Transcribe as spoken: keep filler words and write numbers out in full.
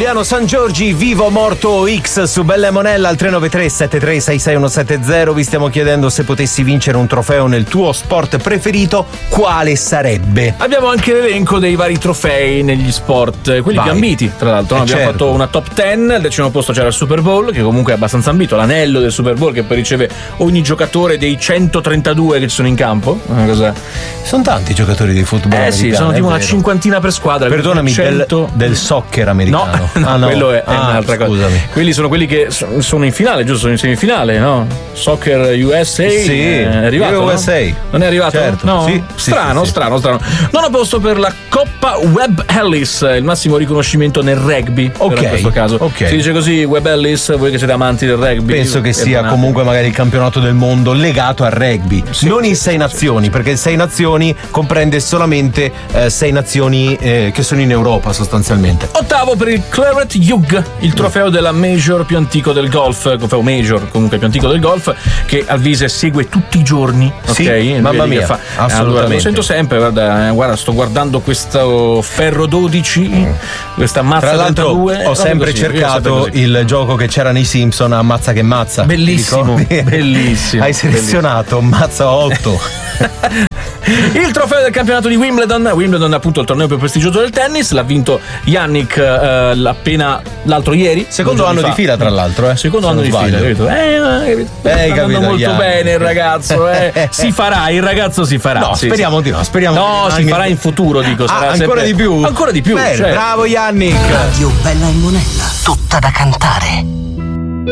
Giuliano Sangiorgi, vivo o morto X su Bella e Monella al tre nove tre sette tre sei sei uno sette zero. Vi stiamo chiedendo se potessi vincere un trofeo nel tuo sport preferito, quale sarebbe? Abbiamo anche l'elenco dei vari trofei negli sport, quelli Vai. più ambiti, tra l'altro. Eh, no? Abbiamo certo. fatto una top dieci, al decimo posto c'era il Super Bowl, che comunque è abbastanza ambito, l'anello del Super Bowl che poi riceve ogni giocatore dei centotrentadue che ci sono in campo. Una cosa... Sono tanti i giocatori di football Eh sì, americano, sono è tipo una vero. cinquantina per squadra. Perdonami, cento... del, del soccer americano. No, no, ah, no. quello è, è ah, un'altra scusami. cosa. Quelli sono quelli che so- sono in finale, giusto? Sono in semifinale, no? Soccer U S A. Sì, è arrivato. U S A. No? Non è arrivato? Certo, No? sì, sì, strano, sì, sì. strano, strano. Nono posto per la Coppa Webb Ellis, il massimo riconoscimento nel rugby. Ok, però in questo caso. ok. Si dice così, Webb Ellis, voi che siete amanti del rugby. Penso che sia perdonate. comunque magari il campionato del mondo legato al rugby, non in sei nazioni, perché sei nazioni comprende solamente eh, sei nazioni eh, che sono in Europa sostanzialmente. Ottavo per il Claret Hugh, il trofeo della major più antico del golf, trofeo major comunque più antico del golf, che Alvise segue tutti i giorni. Sì, ok? mamma Vedi che mia, fa- assolutamente. Allora, lo sento sempre, guarda, eh, guarda, sto guardando questo ferro dodici, questa mazza Tra l'altro trentadue, ho proprio sempre così, io sempre cercato così. il gioco che c'era nei Simpson, Ammazza che mazza. Bellissimo, Ti ricordi? bellissimo, Hai selezionato Mazza otto. Il trofeo del campionato di Wimbledon, Wimbledon è appunto il torneo più prestigioso del tennis, l'ha vinto Yannick eh, appena l'altro ieri. Secondo due anno giorni di fa. fila, tra l'altro, eh. Secondo se anno non di sbaglio. fila, capito? Eh, eh, sta hai andando capito, molto Yannick. bene il ragazzo, eh. Si farà, il ragazzo si farà. No, Sì, speriamo sì. di no, speriamo No, di si farà in futuro, dico. Ah, Sarà ancora sempre- di più? Ancora di più. Bene, cioè. bravo Yannick. Radio Bella e Monella, tutta da cantare.